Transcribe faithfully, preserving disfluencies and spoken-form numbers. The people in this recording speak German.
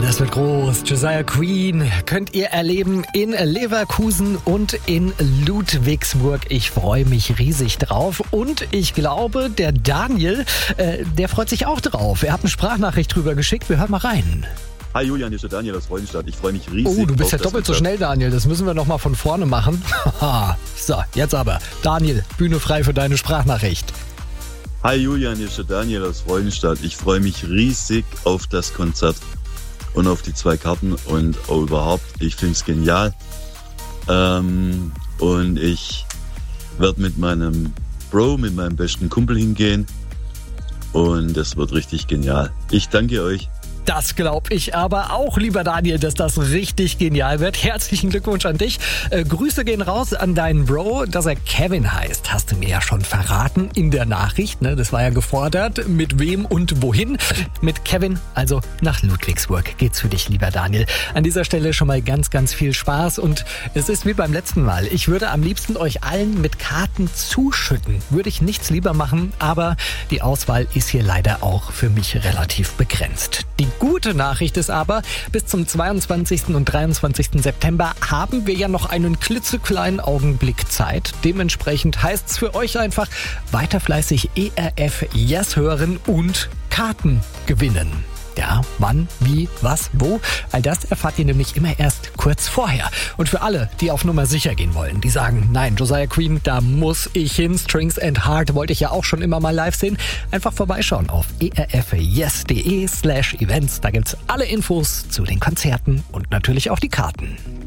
das wird groß. Josiah Queen könnt ihr erleben in Leverkusen und in Ludwigsburg. Ich freue mich riesig drauf. Und ich glaube, der Daniel, äh, der freut sich auch drauf. Er hat eine Sprachnachricht drüber geschickt. Wir hören mal rein. Hi Julian, hier ist der Daniel aus Freudenstadt. Ich freue mich riesig. Oh, du bist ja auf das doppelt so Konzert. schnell, Daniel. Das müssen wir noch mal von vorne machen. So, jetzt aber. Daniel, Bühne frei für deine Sprachnachricht. Hi Julian, hier ist der Daniel aus Freudenstadt. Ich freue mich riesig auf das Konzert und auf die zwei Karten und auch überhaupt. Ich finde es genial. Ähm, und ich werde mit meinem Bro, mit meinem besten Kumpel hingehen. Und es wird richtig genial. Ich danke euch. Das glaube ich aber auch, lieber Daniel, dass das richtig genial wird. Herzlichen Glückwunsch an dich. Äh, Grüße gehen raus an deinen Bro, dass er Kevin heißt. Hast du mir ja schon verraten in der Nachricht, ne? Das war ja gefordert. Mit wem und wohin? Mit Kevin, also nach Ludwigsburg geht's für dich, lieber Daniel. An dieser Stelle schon mal ganz, ganz viel Spaß. Und es ist wie beim letzten Mal. Ich würde am liebsten euch allen mit Karten zuschütten. Würde ich nichts lieber machen, aber die Auswahl ist hier leider auch für mich relativ begrenzt. Die gute Nachricht ist aber, bis zum zweiundzwanzigsten und dreiundzwanzigsten September haben wir ja noch einen klitzekleinen Augenblick Zeit. Dementsprechend heißt es für euch einfach weiter fleißig E R F Yes hören und Karten gewinnen. Ja, wann, wie, was, wo? All das erfahrt ihr nämlich immer erst kurz vorher. Und für alle, die auf Nummer sicher gehen wollen, die sagen, nein, Josiah Queen, da muss ich hin. Strings and Heart wollte ich ja auch schon immer mal live sehen. Einfach vorbeischauen auf erfyes.de slash events. Da gibt's alle Infos zu den Konzerten und natürlich auch die Karten.